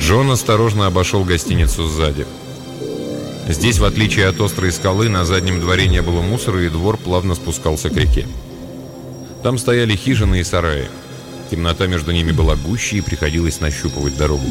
Джон осторожно обошел гостиницу сзади. Здесь, в отличие от острой скалы, на заднем дворе не было мусора, и двор плавно спускался к реке. Там стояли хижины и сараи. Темнота между ними была гуще, и приходилось нащупывать дорогу.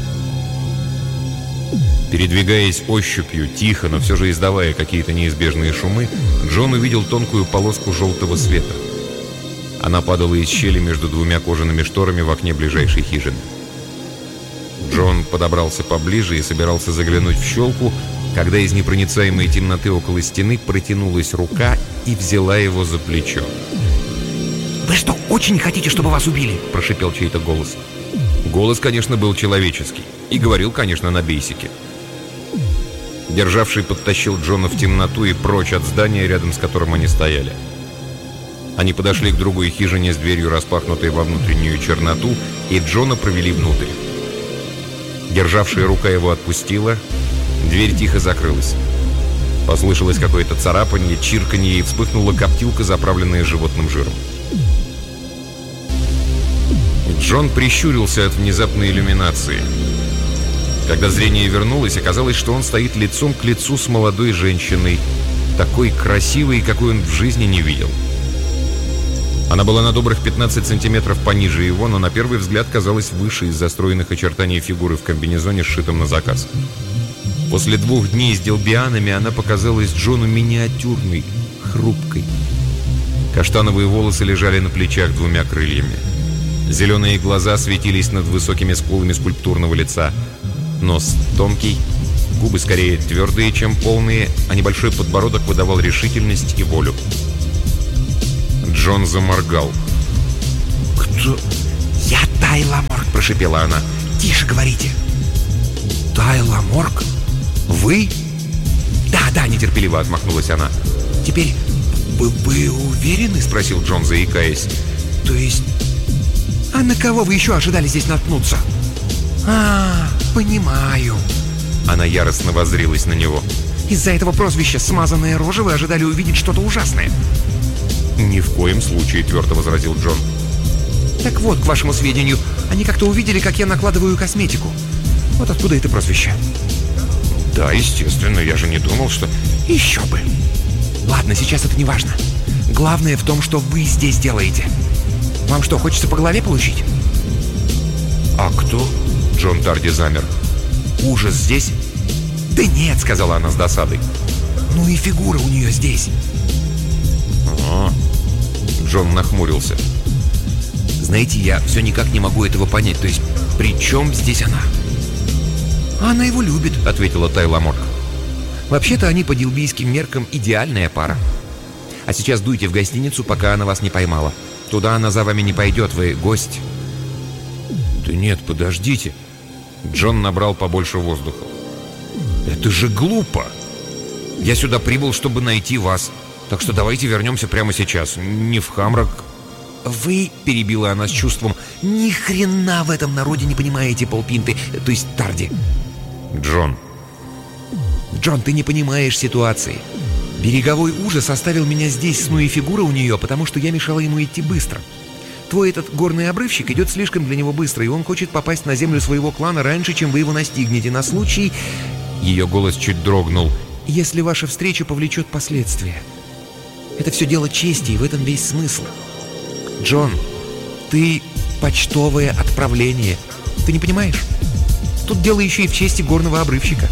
Передвигаясь ощупью, тихо, но все же издавая какие-то неизбежные шумы, Джон увидел тонкую полоску желтого света. Она падала из щели между двумя кожаными шторами в окне ближайшей хижины. Джон подобрался поближе и собирался заглянуть в щелку, когда из непроницаемой темноты около стены протянулась рука и взяла его за плечо. «Вы что, очень хотите, чтобы вас убили?» – прошипел чей-то голос. Голос, конечно, был человеческий и говорил, конечно, на бейсике. Державший подтащил Джона в темноту и прочь от здания, рядом с которым они стояли. Они подошли к другой хижине с дверью, распахнутой во внутреннюю черноту, и Джона провели внутрь. Державшая рука его отпустила, дверь тихо закрылась. Послышалось какое-то царапанье, чирканье, и вспыхнула коптилка, заправленная животным жиром. Джон прищурился от внезапной иллюминации. Когда зрение вернулось, оказалось, что он стоит лицом к лицу с молодой женщиной, такой красивой, какой он в жизни не видел. Она была на добрых 15 сантиметров пониже его, но на первый взгляд казалась выше из-за стройных очертаний фигуры в комбинезоне, сшитом на заказ. После 2 дней с делбианами она показалась Джону миниатюрной, хрупкой. Каштановые волосы лежали на плечах 2 крыльями. Зеленые глаза светились над высокими скулами скульптурного лица. Нос тонкий, губы скорее твердые, чем полные, а небольшой подбородок выдавал решительность и волю. Джон заморгал. «Кто?» «Я Тай Ламорк», — прошипела она. «Тише говорите». «Тай Ламорк? Вы?» «Да, нетерпеливо отмахнулась она. «Теперь вы уверены?» — спросил Джон, заикаясь. «То есть... А на кого вы еще ожидали здесь наткнуться?» Понимаю». Она яростно воззрилась на него. «Из-за этого прозвища «Смазанная рожа» вы ожидали увидеть что-то ужасное?» «Ни в коем случае», — твердо возразил Джон. «Так вот, к вашему сведению, они как-то увидели, как я накладываю косметику. Вот откуда это прозвище». «Да, естественно, я же не думал, что...» «Еще бы! Ладно, сейчас это не важно. Главное в том, что вы здесь делаете. Вам что, хочется по голове получить?» «А кто?» — Джон Тарди замер. «Ужас здесь?» «Да нет», — сказала она с досадой. «Ну и фигура у нее здесь». Джон нахмурился. «Знаете, я все никак не могу этого понять. То есть, при чем здесь она?» «Она его любит», — ответила Тай Ламорк. «Вообще-то они по дилбийским меркам идеальная пара. А сейчас дуйте в гостиницу, пока она вас не поймала. Туда она за вами не пойдет, вы гость». «Да нет, подождите». Джон набрал побольше воздуха. «Это же глупо. Я сюда прибыл, чтобы найти вас. Так что давайте вернемся прямо сейчас. Не в Хамрак». «Вы», — перебила она с чувством, — «ни хрена в этом народе не понимаете, полпинты, то есть Тарди». «Джон». «Джон, ты не понимаешь ситуации. Береговой ужас оставил меня здесь с Нуи фигура у нее, потому что я мешала ему идти быстро. Твой этот горный обрывщик идет слишком для него быстро, и он хочет попасть на землю своего клана раньше, чем вы его настигнете, на случай...» Ее голос чуть дрогнул. «Если ваша встреча повлечет последствия. Это все дело чести, и в этом весь смысл. Джон, ты почтовое отправление. Ты не понимаешь? Тут дело еще и в чести горного обрывщика».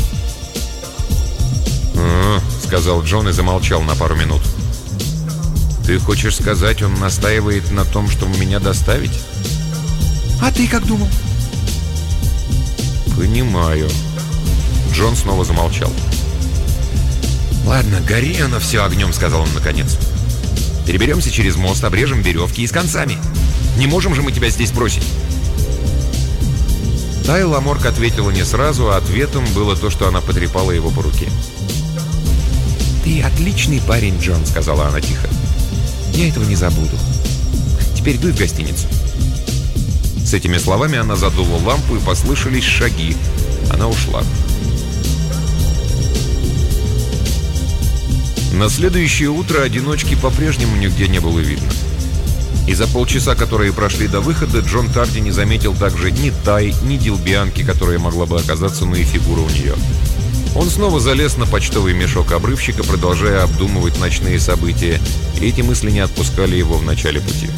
Сказал Джон и замолчал на пару минут. «Ты хочешь сказать, он настаивает на том, чтобы меня доставить?» «А ты как думал?» «Понимаю». Джон снова замолчал. «Ладно, гори оно все огнем», — сказал он наконец. «Переберемся через мост, обрежем веревки и с концами. Не можем же мы тебя здесь бросить». Тай Ламорк ответила не сразу, а ответом было то, что она потрепала его по руке. «Ты отличный парень, Джон», — сказала она тихо. «Я этого не забуду. Теперь дуй в гостиницу». С этими словами она задула лампу, и послышались шаги. Она ушла. На следующее утро одиночки по-прежнему нигде не было видно. И за полчаса, которые прошли до выхода, Джон Тарди не заметил также ни Тай, ни Дилбианки, которая могла бы оказаться, но и фигура у нее. Он снова залез на почтовый мешок обрывщика, продолжая обдумывать ночные события, и эти мысли не отпускали его в начале пути.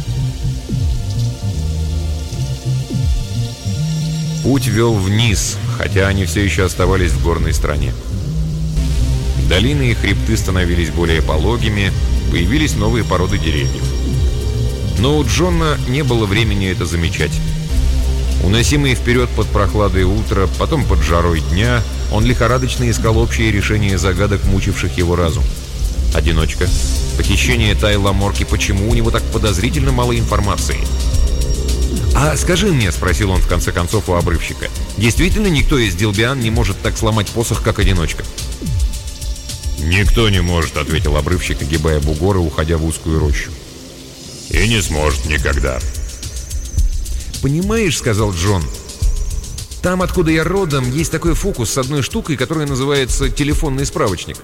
Путь вел вниз, хотя они все еще оставались в горной стране. Долины и хребты становились более пологими, появились новые породы деревьев. Но у Джона не было времени это замечать. Уносимый вперед под прохладой утра, потом под жарой дня, он лихорадочно искал общее решение загадок, мучивших его разум. Одиночка, похищение Тай Ламорки, почему у него так подозрительно мало информации? «А скажи мне», — спросил он в конце концов у обрывщика, «действительно никто из Дилбиан не может так сломать посох, как одиночка?» «Никто не может», — ответил обрывщик, огибая бугор и уходя в узкую рощу. «И не сможет никогда». «Понимаешь», — сказал Джон, «там, откуда я родом, есть такой фокус с одной штукой, которая называется телефонный справочник».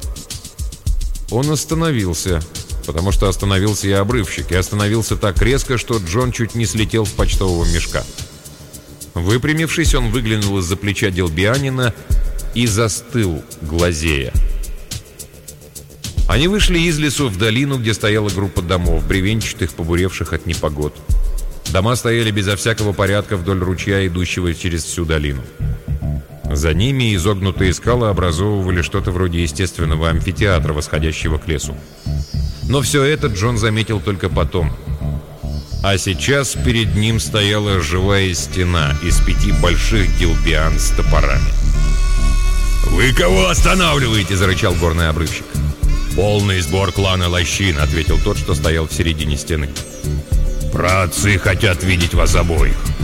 Он остановился, потому что остановился и обрывщик, и остановился так резко, что Джон чуть не слетел с почтового мешка. Выпрямившись, он выглянул из-за плеча Дилбианина и застыл, глазея. Они вышли из лесу в долину, где стояла группа домов, бревенчатых, побуревших от непогод. Дома стояли безо всякого порядка вдоль ручья, идущего через всю долину. За ними изогнутые скалы образовывали что-то вроде естественного амфитеатра, восходящего к лесу. Но все это Джон заметил только потом. А сейчас перед ним стояла живая стена из 5 больших дилбиан с топорами. «Вы кого останавливаете?» — зарычал горный обрывщик. «Полный сбор клана Лощин», — ответил тот, что стоял в середине стены. «Праотцы хотят видеть вас обоих.